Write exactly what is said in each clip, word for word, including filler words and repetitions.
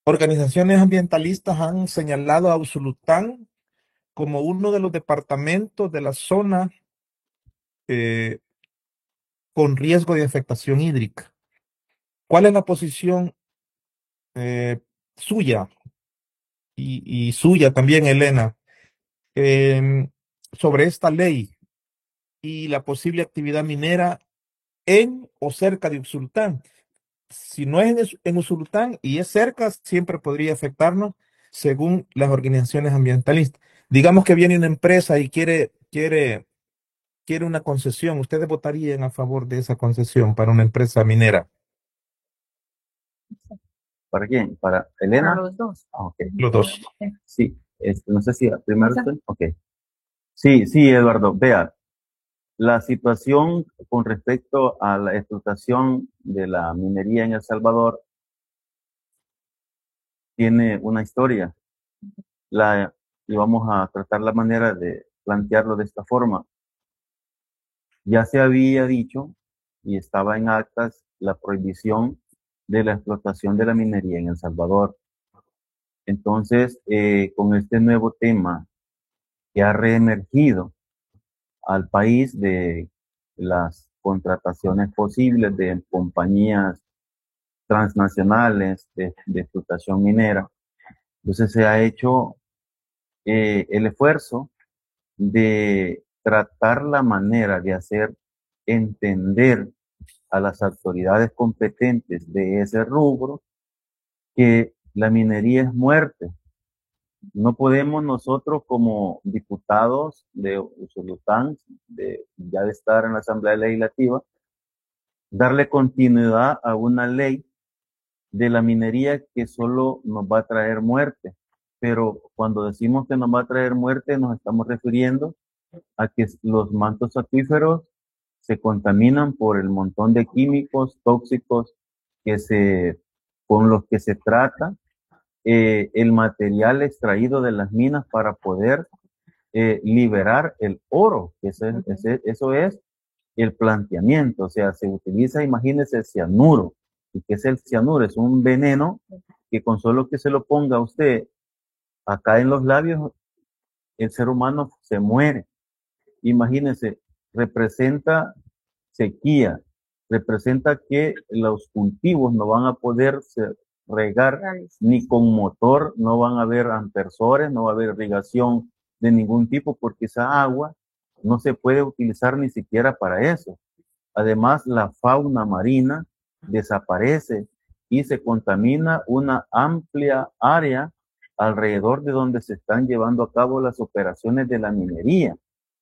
Organizaciones ambientalistas han señalado a Usulután como uno de los departamentos de la zona eh, con riesgo de afectación hídrica. ¿Cuál es la posición eh, suya y, y suya también, Elena, em, sobre esta ley y la posible actividad minera en o cerca de Usulután? Si no es en, Es- en Usulután y es cerca, siempre podría afectarnos según las organizaciones ambientalistas. Digamos que viene una empresa y quiere, quiere, quiere una concesión. ¿Ustedes votarían a favor de esa concesión para una empresa minera? ¿Para quién? ¿Para Para Elena? los dos. Ah, ok. Los dos. Sí, este, no sé si primero usted. Ok. Sí, sí, Eduardo. Vea, la situación con respecto a la explotación de la minería en El Salvador tiene una historia. La, y vamos a tratar la manera de plantearlo de esta forma. Ya se había dicho y estaba en actas la prohibición de la explotación de la minería en El Salvador. Entonces, eh, con este nuevo tema que ha reemergido al país de las contrataciones posibles de compañías transnacionales de, de explotación minera, entonces se ha hecho eh, el esfuerzo de tratar la manera de hacer entender a las autoridades competentes de ese rubro que la minería es muerte. No podemos nosotros como diputados de Usulután, de, ya de estar en la Asamblea Legislativa, darle continuidad a una ley de la minería que solo nos va a traer muerte. Pero cuando decimos que nos va a traer muerte, nos estamos refiriendo a que los mantos acuíferos se contaminan por el montón de químicos tóxicos que se, con los que se trata eh, el material extraído de las minas para poder eh, liberar el oro, que ese, ese, eso es el planteamiento, o sea, se utiliza, imagínese, el cianuro. ¿Y qué es el cianuro? Es un veneno que con solo que se lo ponga a usted acá en los labios, el ser humano se muere. Imagínense, representa sequía, representa que los cultivos no van a poder regar ni con motor, no van a haber ampersores, no va a haber irrigación de ningún tipo porque esa agua no se puede utilizar ni siquiera para eso. Además, la fauna marina desaparece y se contamina una amplia área alrededor de donde se están llevando a cabo las operaciones de la minería.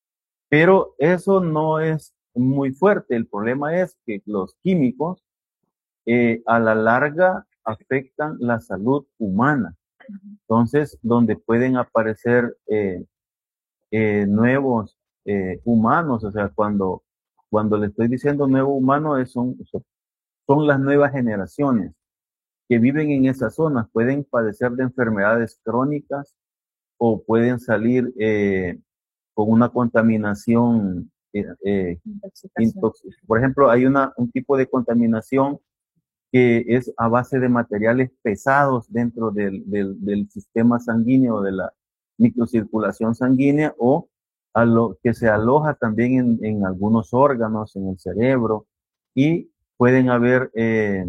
Pero eso no es muy fuerte. El problema es que los químicos eh, a la larga afectan la salud humana. Entonces, donde pueden aparecer eh, eh, nuevos eh, humanos, o sea, cuando, cuando le estoy diciendo nuevo humano, es son, son las nuevas generaciones que viven en esas zonas, pueden padecer de enfermedades crónicas o pueden salir eh, con una contaminación eh, eh, intoxicación. Por ejemplo, hay una, un tipo de contaminación que es a base de materiales pesados dentro del, del, del sistema sanguíneo, de la microcirculación sanguínea, o a lo que se aloja también en, en algunos órganos, en el cerebro, y pueden haber eh,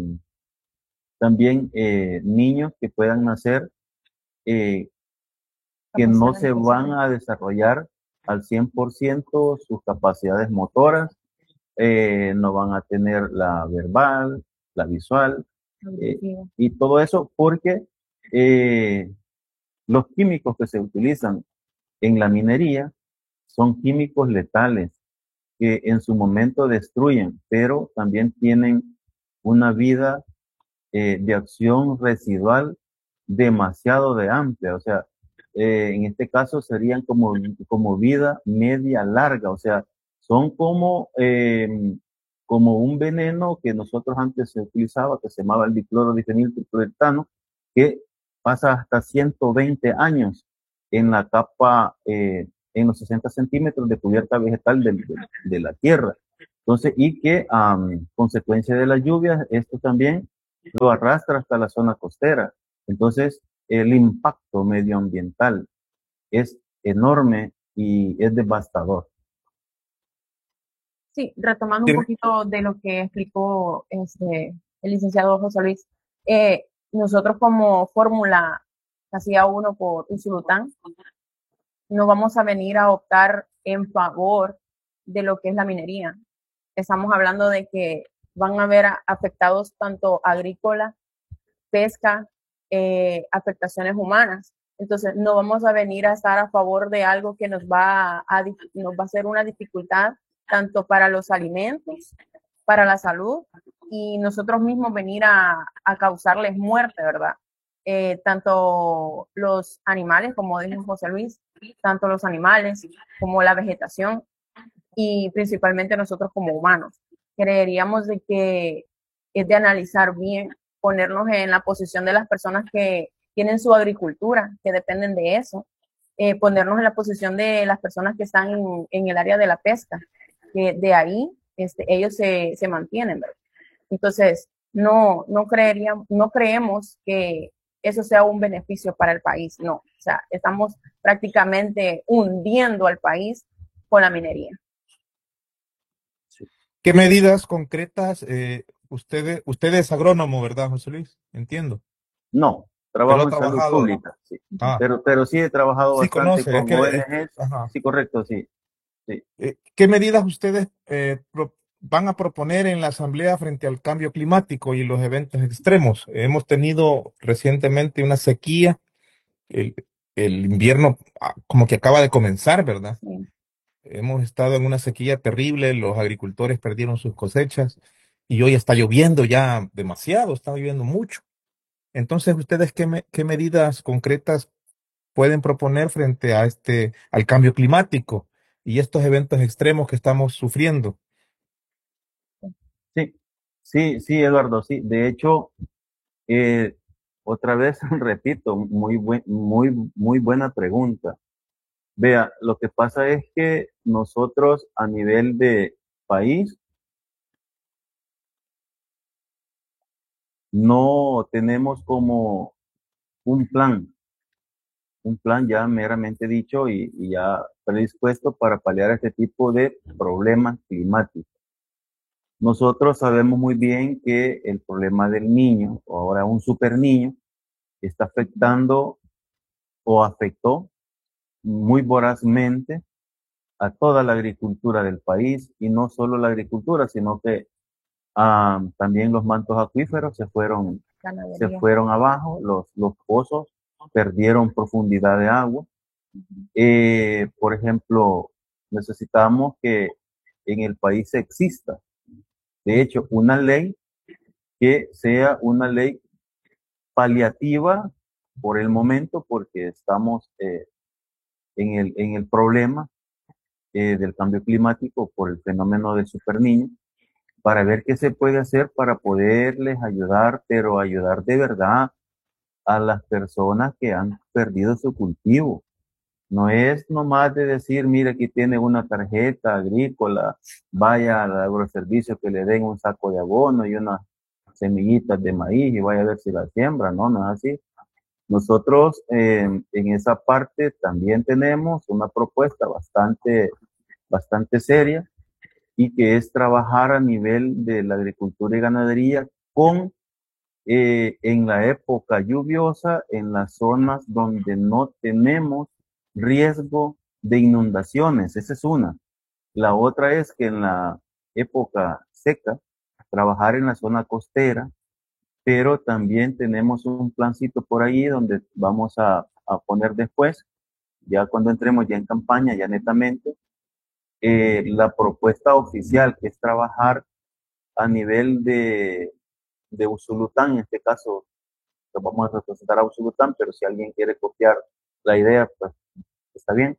también eh, niños que puedan nacer eh, que no se van a desarrollar al cien por ciento sus capacidades motoras, eh, no van a tener la verbal, la visual, eh, y todo eso porque eh, los químicos que se utilizan en la minería son químicos letales que en su momento destruyen, pero también tienen una vida eh, de acción residual demasiado de amplia, o sea, eh, en este caso serían como, como vida media larga, o sea, son como, eh, como un veneno que nosotros antes se utilizaba, que se llamaba el diclorodifeniltricloretano, que pasa hasta ciento veinte años en la capa, eh, en los sesenta centímetros de cubierta vegetal de, de, de la tierra. Entonces, y que a um, consecuencia de las lluvias, esto también lo arrastra hasta la zona costera. Entonces, el impacto medioambiental es enorme y es devastador. Sí, retomando un Tiene- poquito de lo que explicó este, el licenciado José Luis, eh, nosotros como fórmula Casilla uno por Usulután, no vamos a venir a optar en favor de lo que es la minería. Estamos hablando de que van a haber afectados tanto agrícola, pesca, eh, afectaciones humanas. Entonces, no vamos a venir a estar a favor de algo que nos va a, a nos va a ser una dificultad tanto para los alimentos, para la salud y nosotros mismos venir a, a causarles muerte, ¿verdad? Eh, tanto los animales, como dijo José Luis, tanto los animales como la vegetación y principalmente nosotros como humanos. Creeríamos de que es de analizar bien, ponernos en la posición de las personas que tienen su agricultura, que dependen de eso, eh, ponernos en la posición de las personas que están en, en el área de la pesca, que de ahí este, ellos se, se mantienen, ¿verdad? Entonces, no, no, creeríamos, no creemos que eso sea un beneficio para el país, no. O sea, estamos prácticamente hundiendo al país con la minería. Sí. ¿Qué medidas concretas, eh, usted, usted es agrónomo, ¿verdad, José Luis? Entiendo. No, Pero ha trabajo en salud trabajado. pública, sí. Ah, Pero, pero sí he trabajado sí bastante conoce, es con que, es- O N Ges. ajá. Sí, correcto, sí, sí. Eh, ¿qué medidas ustedes eh, pro- van a proponer en la Asamblea frente al cambio climático y los eventos extremos? Hemos tenido recientemente una sequía, el, el invierno ah, como que acaba de comenzar, ¿verdad? Sí. Hemos estado en una sequía terrible, los agricultores perdieron sus cosechas y hoy está lloviendo ya demasiado, está lloviendo mucho. Entonces, ¿ustedes qué, me- qué medidas concretas pueden proponer frente a este, al cambio climático y estos eventos extremos que estamos sufriendo? Sí, sí, sí, Eduardo, sí. De hecho, eh, otra vez repito, muy buen, muy, muy buena pregunta. Vea, lo que pasa es que nosotros a nivel de país no tenemos como un plan, un plan ya meramente dicho y, y ya predispuesto para paliar este tipo de problemas climáticos. Nosotros sabemos muy bien que el problema del niño, o ahora un super niño, está afectando o afectó muy vorazmente a toda la agricultura del país y no solo la agricultura, sino que ah, también los mantos acuíferos se fueron, se Ganadería. fueron abajo, los, los pozos perdieron profundidad de agua. Eh, por ejemplo, necesitamos que en el país exista, de hecho, una ley que sea una ley paliativa por el momento, porque estamos eh, en, el, en el problema eh, del cambio climático por el fenómeno del superniño, para ver qué se puede hacer para poderles ayudar, pero ayudar de verdad a las personas que han perdido su cultivo. No es nomás de decir, mire, aquí tiene una tarjeta agrícola, vaya al agroservicio que le den un saco de abono y unas semillitas de maíz y vaya a ver si la siembra, no, no es así. Nosotros eh, en esa parte también tenemos una propuesta bastante, bastante seria y que es trabajar a nivel de la agricultura y ganadería con eh, en la época lluviosa en las zonas donde no tenemos riesgo de inundaciones. Esa es una. La otra es que en la época seca, trabajar en la zona costera, pero también tenemos un plancito por ahí donde vamos a, a poner después, ya cuando entremos ya en campaña, ya netamente, eh, la propuesta oficial, que es trabajar a nivel de, de Usulután, en este caso, lo vamos a representar a Usulután, pero si alguien quiere copiar la idea, pues está bien,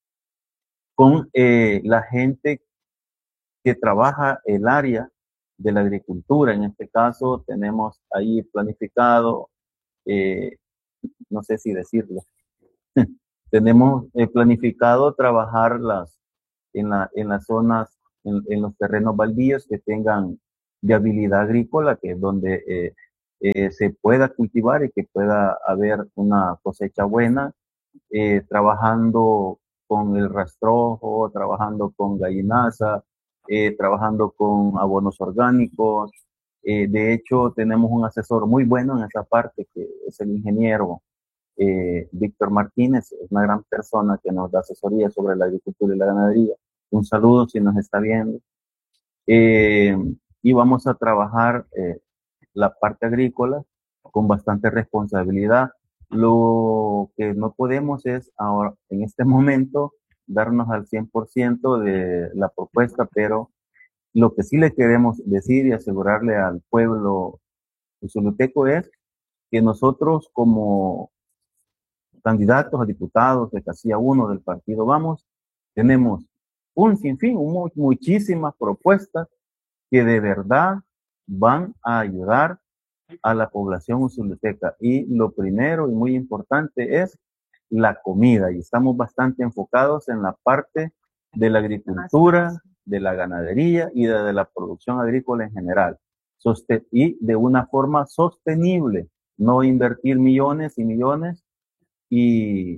con eh, la gente que trabaja el área de la agricultura. En este caso, tenemos ahí planificado, eh, no sé si decirlo, tenemos eh, planificado trabajar las, en, la, en las zonas, en, en, los terrenos baldíos que tengan viabilidad agrícola, que es donde eh, eh, se pueda cultivar y que pueda haber una cosecha buena, eh, trabajando con el rastrojo, trabajando con gallinaza, eh, trabajando con abonos orgánicos. Eh, de hecho, tenemos un asesor muy bueno en esa parte, que es el ingeniero eh, Víctor Martínez, es una gran persona que nos da asesoría sobre la agricultura y la ganadería. Un saludo si nos está viendo. Eh, y vamos a trabajar eh, la parte agrícola con bastante responsabilidad. Lo que no podemos es ahora, en este momento, darnos al cien por ciento de la propuesta, pero lo que sí le queremos decir y asegurarle al pueblo usulutecos es que nosotros, como candidatos a diputados de casilla uno del partido Vamos, tenemos un sinfín, un, muchísimas propuestas que de verdad van a ayudar a la población usuluteca. Y lo primero y muy importante es la comida. Y estamos bastante enfocados en la parte de la agricultura, de la ganadería y de, de la producción agrícola en general. Soste y de una forma sostenible, no invertir millones y millones y,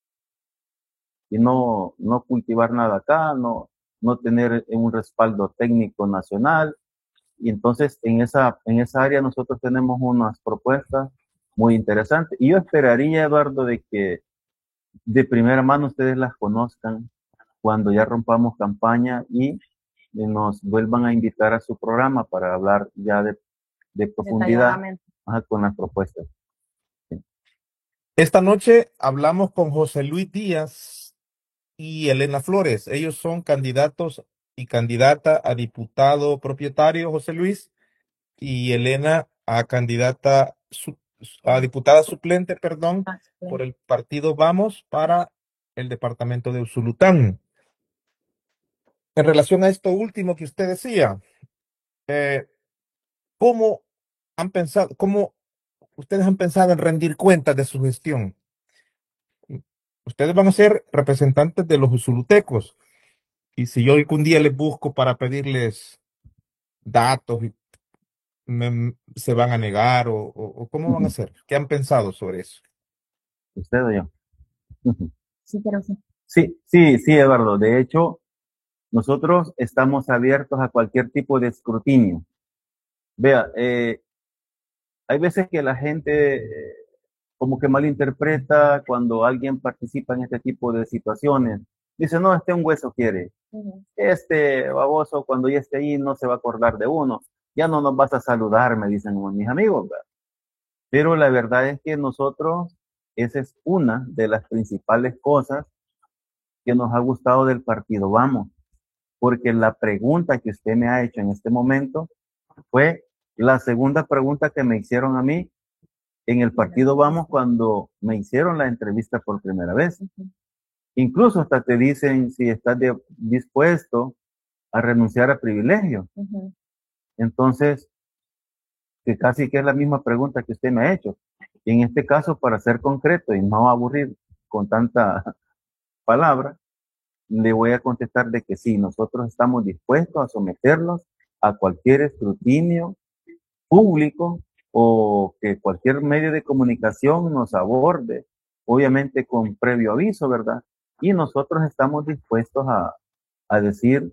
y no, no cultivar nada acá, no, no tener un respaldo técnico nacional. Y entonces en esa, en esa área nosotros tenemos unas propuestas muy interesantes. Y yo esperaría, Eduardo, de que de primera mano ustedes las conozcan cuando ya rompamos campaña y nos vuelvan a invitar a su programa para hablar ya de, de profundidad ajá, con las propuestas. Sí. Esta noche hablamos con José Luis Díaz y Elena Flores. Ellos son candidatos y candidata a diputado propietario, José Luis, y Elena a candidata su- a diputada suplente, perdón, por el partido Vamos para el departamento de Usulután. En relación a esto último que usted decía, eh, ¿cómo han pensado, cómo ustedes han pensado en rendir cuentas de su gestión? Ustedes van a ser representantes de los usulutecos. Y si yo algún día les busco para pedirles datos, me- ¿se van a negar o, o- o cómo van a hacer? ¿Qué han pensado sobre eso? ¿Usted o yo? Sí, pero sí. Sí, sí, sí, Eduardo. De hecho, nosotros estamos abiertos a cualquier tipo de escrutinio. Vea, eh, hay veces que la gente eh, como que malinterpreta cuando alguien participa en este tipo de situaciones. Dice, no, este un hueso quiere. Uh-huh. Este baboso cuando ya esté ahí no se va a acordar de uno. Ya no nos vas a saludar, me dicen mis amigos. ¿Verdad? Pero la verdad es que nosotros, esa es una de las principales cosas que nos ha gustado del partido Vamos. Porque la pregunta que usted me ha hecho en este momento fue la segunda pregunta que me hicieron a mí en el partido Vamos cuando me hicieron la entrevista por primera vez. Incluso hasta te dicen si estás de, dispuesto a renunciar a privilegios. Uh-huh. Entonces, que casi que es la misma pregunta que usted me ha hecho. Y en este caso, para ser concreto y no aburrir con tanta palabra, le voy a contestar de que sí, nosotros estamos dispuestos a someterlos a cualquier escrutinio público o que cualquier medio de comunicación nos aborde, obviamente con previo aviso, ¿verdad? Y nosotros estamos dispuestos a, a decir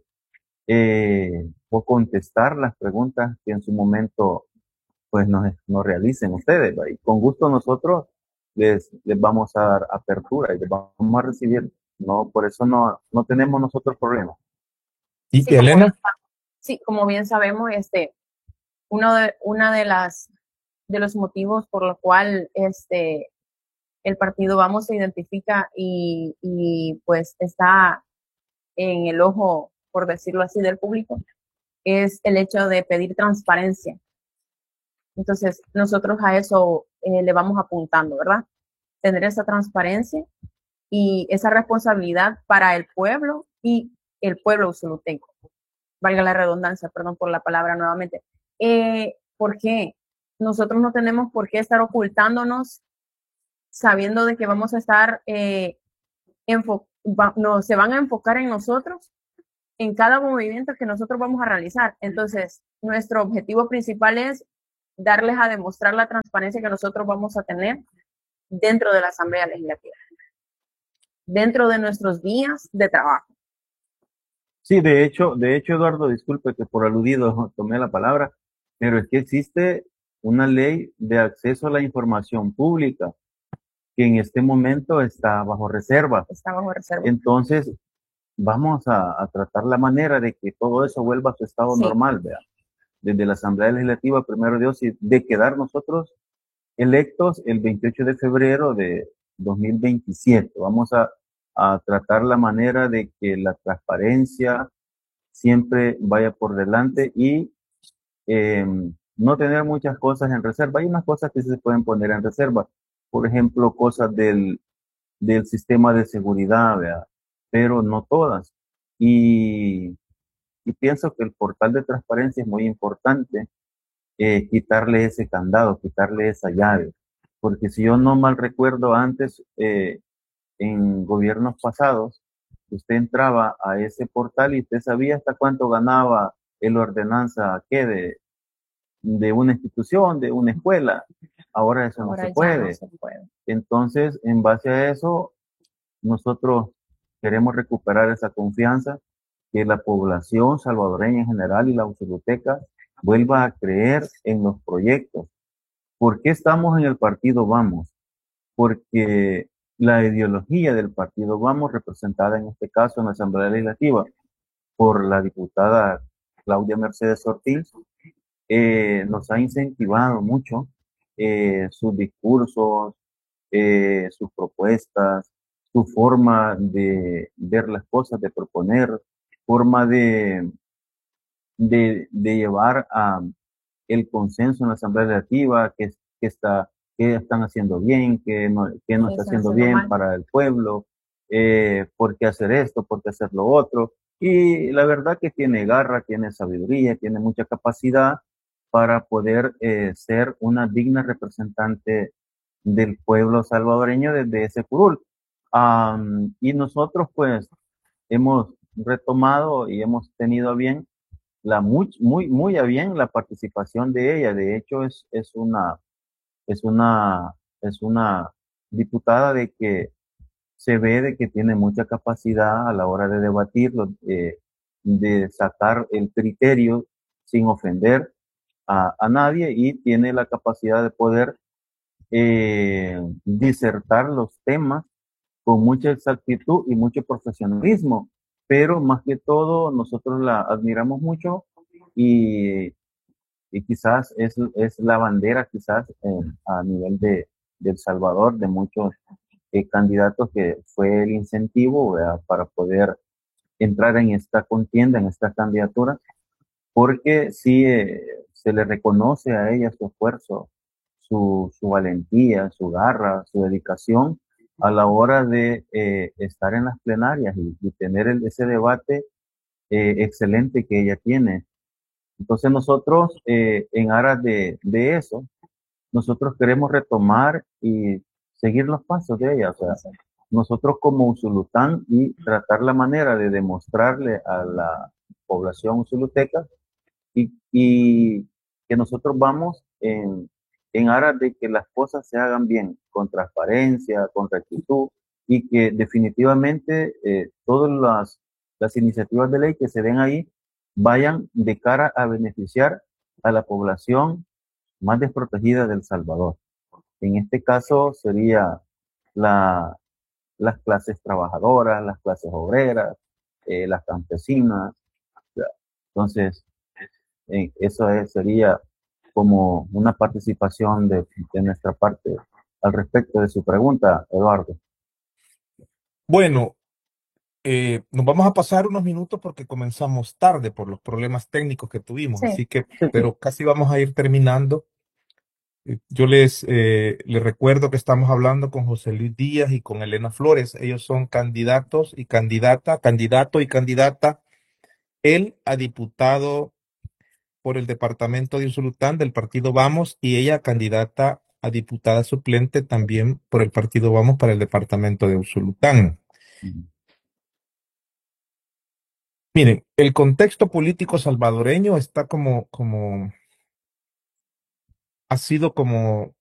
eh, o contestar las preguntas que en su momento pues nos, nos realicen ustedes, ¿verdad? Y con gusto nosotros les, les vamos a dar apertura y les vamos a recibir. No, por eso no, no tenemos nosotros problemas. ¿Y sí, Elena? Como, sí, como bien sabemos, este, uno de, una de las de los motivos por lo cual este el partido Vamos se identifica y, y pues está en el ojo, por decirlo así, del público, es el hecho de pedir transparencia. Entonces, nosotros a eso eh, le vamos apuntando, ¿verdad? Tener esa transparencia y esa responsabilidad para el pueblo y el pueblo usuluteco. Valga la redundancia, perdón por la palabra nuevamente. Eh, ¿Por qué? Nosotros no tenemos por qué estar ocultándonos sabiendo de que vamos a estar, eh, va, no, se van a enfocar en nosotros, en cada movimiento que nosotros vamos a realizar. Entonces, nuestro objetivo principal es darles a demostrar la transparencia que nosotros vamos a tener dentro de la Asamblea Legislativa, dentro de nuestros días de trabajo. Sí, de hecho, de hecho, Eduardo, disculpe que por aludido tomé la palabra, pero es que existe una ley de acceso a la información pública que en este momento está bajo reserva. Está bajo reserva. Entonces, vamos a, a tratar la manera de que todo eso vuelva a su estado Sí. normal, ¿vea? Desde la Asamblea Legislativa, primero Dios, y de quedar nosotros electos el veintiocho de febrero de dos mil veintisiete. Vamos a, a tratar la manera de que la transparencia siempre vaya por delante y eh, no tener muchas cosas en reserva. Hay unas cosas que sí se pueden poner en reserva, por ejemplo, cosas del, del sistema de seguridad, ¿verdad? Pero no todas. Y, y pienso que el portal de transparencia es muy importante, eh, quitarle ese candado, quitarle esa llave. Porque si yo no mal recuerdo antes, eh, en gobiernos pasados, usted entraba a ese portal y usted sabía hasta cuánto ganaba el ordenanza que de, de una institución, de una escuela. Ahora eso Ahora no se ya puede. no se puede. Entonces, en base a eso, nosotros queremos recuperar esa confianza, que la población salvadoreña en general y la usuloteca vuelva a creer en los proyectos. ¿Por qué estamos en el partido Vamos? Porque la ideología del partido Vamos, representada en este caso en la Asamblea Legislativa por la diputada Claudia Mercedes Ortiz, eh, nos ha incentivado mucho eh, sus discursos, eh, sus propuestas, su forma de ver las cosas, de proponer, forma de, de, de llevar a el consenso en la Asamblea Legislativa, que, que, está, que están haciendo bien, que no, que no está haciendo bien mal para el pueblo, eh, por qué hacer esto, por qué hacer lo otro. Y la verdad que tiene garra, tiene sabiduría, tiene mucha capacidad para poder eh, ser una digna representante del pueblo salvadoreño desde ese curul. Um, y nosotros pues hemos retomado y hemos tenido a bien la muy, muy, muy a bien la participación de ella. De hecho, es, es una, es una, es una diputada de que se ve de que tiene mucha capacidad a la hora de debatirlo, eh, de sacar el criterio sin ofender a, a nadie y tiene la capacidad de poder eh, disertar los temas con mucha exactitud y mucho profesionalismo, pero más que todo nosotros la admiramos mucho y, y quizás es, es la bandera quizás eh, a nivel de, de El Salvador de muchos eh, candidatos que fue el incentivo, ¿verdad? Para poder entrar en esta contienda, en esta candidatura, porque sí eh, se le reconoce a ella su esfuerzo, su, su valentía, su garra, su dedicación a la hora de eh, estar en las plenarias y, y tener el, ese debate eh, excelente que ella tiene. Entonces nosotros, eh, en aras de, de eso, nosotros queremos retomar y seguir los pasos de ella. O sea, nosotros como Usulután y tratar la manera de demostrarle a la población usuluteca y, y que nosotros vamos en, en aras de que las cosas se hagan bien, con transparencia, con rectitud, y que definitivamente eh, todas las, las iniciativas de ley que se den ahí vayan de cara a beneficiar a la población más desprotegida del Salvador. En este caso sería la, las clases trabajadoras, las clases obreras, eh, las campesinas. Entonces, eh, eso es, sería como una participación de, de nuestra parte al respecto de su pregunta, Eduardo. Bueno, eh, nos vamos a pasar unos minutos porque comenzamos tarde por los problemas técnicos que tuvimos, Sí. así que, Sí. pero casi vamos a ir terminando. Eh, Yo les, eh, les recuerdo que estamos hablando con José Luis Díaz y con Elena Flores. Ellos son candidatos y candidata, candidato y candidata, él a diputado por el departamento de Usulután del partido Vamos y ella candidata a diputada suplente también por el partido Vamos para el departamento de Usulután. Miren, el contexto político salvadoreño está como, como, ha sido como